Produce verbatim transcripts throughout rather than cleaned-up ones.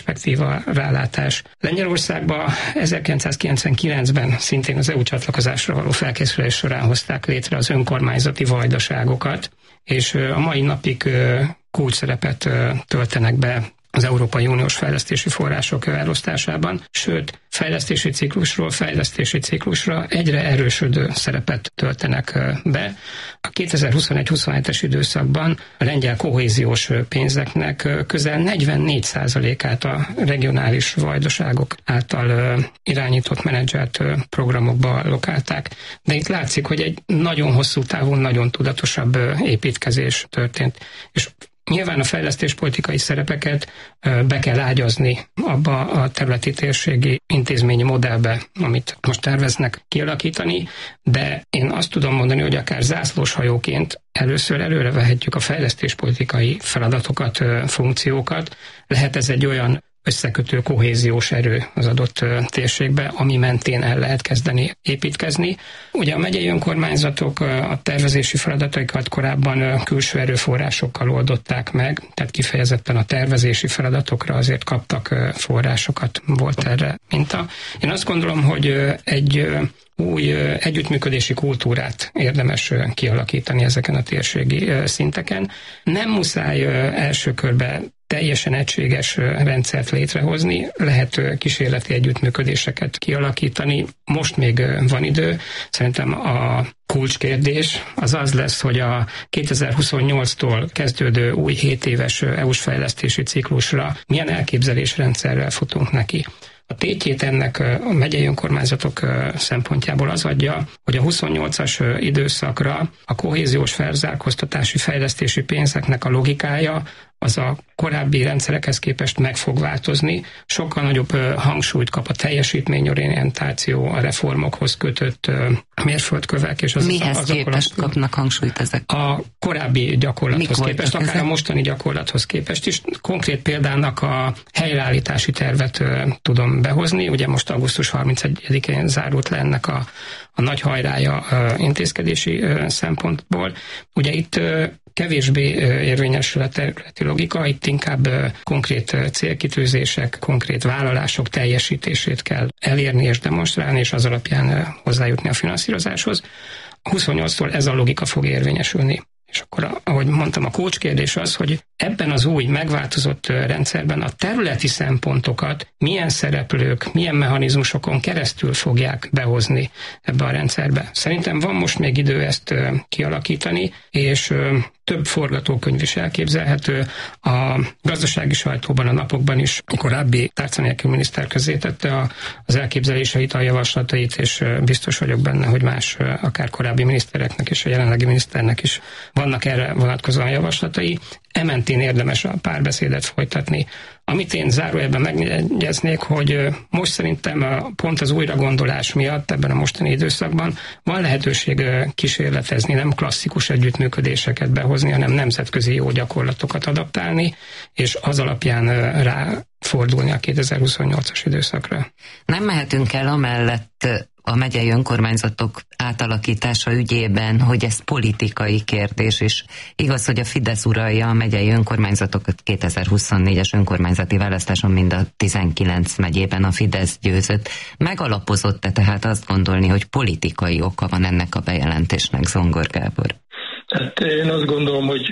perspektíva, rálátás. Lengyelországban ezerkilencszázkilencvenkilencben szintén az é u csatlakozásra való felkészülés során hozták létre az önkormányzati vajdaságokat, és a mai napig kulcsszerepet töltenek be az Európai Uniós fejlesztési források elosztásában, sőt, fejlesztési ciklusról fejlesztési ciklusra egyre erősödő szerepet töltenek be. A kétezer-huszonegy-huszonhetes időszakban a lengyel kohéziós pénzeknek közel negyvennégy százalékát a regionális vajdaságok által irányított, menedzselt programokba lokálták, de itt látszik, hogy egy nagyon hosszú távon, nagyon tudatosabb építkezés történt. És nyilván a fejlesztéspolitikai szerepeket be kell ágyazni abba a területi térségi intézményi modellbe, amit most terveznek kialakítani, de én azt tudom mondani, hogy akár zászlóshajóként először előre vehetjük a fejlesztéspolitikai feladatokat, funkciókat. Lehet ez egy olyan összekötő kohéziós erő az adott térségbe, ami mentén el lehet kezdeni építkezni. Ugye a megyei önkormányzatok a tervezési feladataikat korábban külső erőforrásokkal oldották meg, tehát kifejezetten a tervezési feladatokra azért kaptak forrásokat, volt erre minta. Én azt gondolom, hogy egy új együttműködési kultúrát érdemes kialakítani ezeken a térségi szinteken. Nem muszáj első körben teljesen egységes rendszert létrehozni, lehet kísérleti együttműködéseket kialakítani. Most még van idő. Szerintem a kulcskérdés az az lesz, hogy a kétezer-huszonnyolctól kezdődő új hét éves é u-s fejlesztési ciklusra milyen elképzelésrendszerrel futunk neki. A tétjét ennek a megyei önkormányzatok szempontjából az adja, hogy a huszonnyolcas időszakra a kohéziós felzárkóztatási fejlesztési pénzeknek a logikája az a korábbi rendszerekhez képest meg fog változni, sokkal nagyobb hangsúlyt kap a teljesítményorientáció, a reformokhoz kötött mérföldkövek. És az mihez az képest a, kapnak hangsúlyt ezek? A korábbi gyakorlathoz Mik képest, akár ezek? A mostani gyakorlathoz képest is. Konkrét példának a helyreállítási tervet tudom behozni. Ugye most augusztus harmincegyedikén zárult le ennek a, a nagy hajrája intézkedési szempontból. Ugye itt kevésbé érvényesül a területi logika, itt inkább konkrét célkitűzések, konkrét vállalások teljesítését kell elérni és demonstrálni, és az alapján hozzájutni a finanszírozáshoz. A huszonnyolctól ez a logika fog érvényesülni. És akkor, ahogy mondtam, a kulcskérdés az, hogy ebben az új, megváltozott rendszerben a területi szempontokat milyen szereplők, milyen mechanizmusokon keresztül fogják behozni ebbe a rendszerbe. Szerintem van most még idő ezt kialakítani, és több forgatókönyv is elképzelhető. A gazdasági sajtóban, a napokban is a korábbi tárca nélkül miniszter közzétette az elképzeléseit, a javaslatait, és biztos vagyok benne, hogy más, akár korábbi minisztereknek és a jelenlegi miniszternek is vannak erre vonatkozóan javaslatai. Ementén érdemes a párbeszédet folytatni. Amit én zárójelben megjegyeznék, hogy most szerintem pont az újragondolás miatt ebben a mostani időszakban van lehetőség kísérletezni, nem klasszikus együttműködéseket behozni, hanem nemzetközi jó gyakorlatokat adaptálni, és az alapján ráfordulni a kétezer-huszonnyolcas időszakra. Nem mehetünk el amellett a megyei önkormányzatok átalakítása ügyében, hogy ez politikai kérdés, és igaz, hogy a Fidesz uralja a megyei önkormányzatokat. kétezer-huszonnégyes önkormányzati választáson mind a tizenkilenc megyében a Fidesz győzött. Megalapozott-e tehát azt gondolni, hogy politikai oka van ennek a bejelentésnek, Zongor Gábor? Hát én azt gondolom, hogy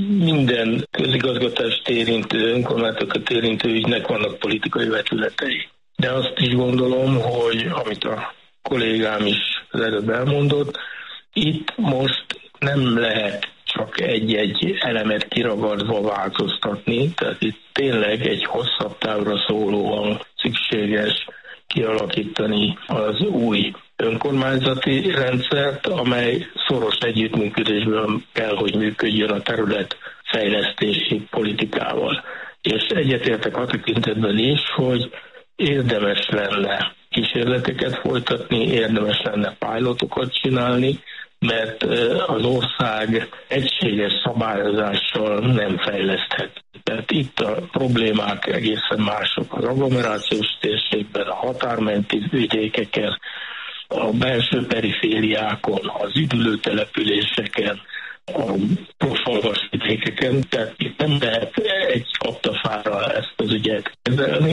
minden közigazgatást érintő, önkormányzatokat érintő ügynek vannak politikai vetületei. De azt is gondolom, hogy amit a kollégám is az előbb elmondott, itt most nem lehet csak egy-egy elemet kiragadva változtatni, tehát itt tényleg egy hosszabb távra szólóan szükséges kialakítani az új önkormányzati rendszert, amely szoros együttműködésben kell, hogy működjön a terület fejlesztési politikával. És egyetértek a tekintetben is, hogy érdemes lenne kísérleteket folytatni, érdemes lenne pilotokat csinálni, mert az ország egységes szabályozással nem fejleszthet. Tehát itt a problémák egészen mások az agglomerációs térségben, a határmenti vidékeken, a belső perifériákon, az üdülőtelepüléseken, a profalvas vidékeken, tehát itt nem lehet egy kaptafára ezt az ügyet kezelni.